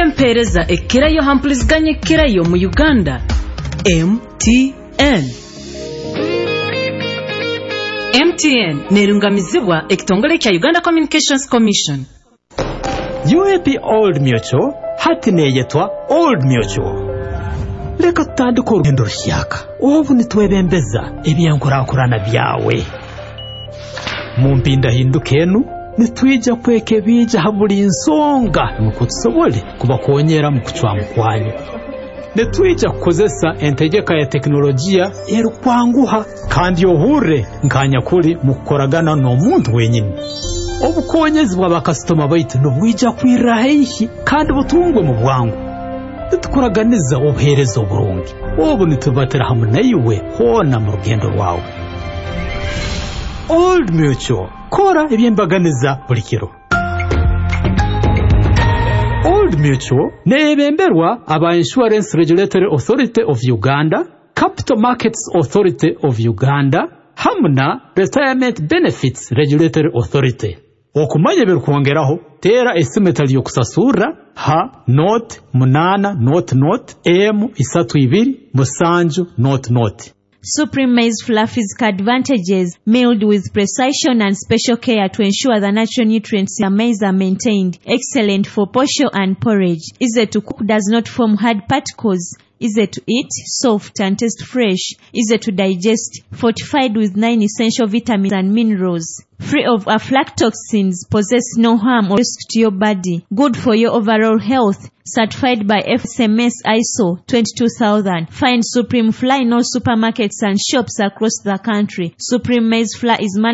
empereza ekirayo hampuliziganya ekirayo mu Uganda. MTN nerungamizibwa ekitongole kya Uganda Communications Commission. UAP Old Mutual hati neyetwa Old Mutual. Leka tutandika urugendo rushyaka ubu nitwebembeza ebyankurankurana byawe mu mpinda hindukenu nitwija kweke bija haburi insonga nuko tusobole kubakonyera mu kucwa mukwanyu nitwija kukozesa entegeka ya teknolojia erukwanguha kandi yohure nkanya kuri mukoragana no muntu wenyine obukonyezi bwa bakastoma baitu nubwija kwirahihi kandi butungwe mu bwangu tukuraganiza obuherezo burungi obu nitubatera hamwe nayiwe hona mu rugendo rwawe. Old Mutual kora ebyembaganiza buli kiro. Old Mutual nebemberwa aba Insurance Regulatory Authority of Uganda, Capital Markets Authority of Uganda hamwe na Retirement Benefits Regulatory Authority. Okumanya berukongeraho tera esimetali yo kusasura ha note munana note m isatu ibiri musanju note. Supreme Maize Flour physical advantages milled with precision and special care to ensure the natural nutrients in maize are maintained. Excellent for posho and porridge. Easy to cook, does not form hard particles. Easy to eat, soft and taste fresh. Easy to digest. Fortified with 9 essential vitamins and minerals. Free of aflatoxins, possess no harm or risk to your body. Good for your overall health. Certified by FSMS ISO 22000. Find Supreme Flour in all supermarkets and shops across the country. Supreme Maize Flour is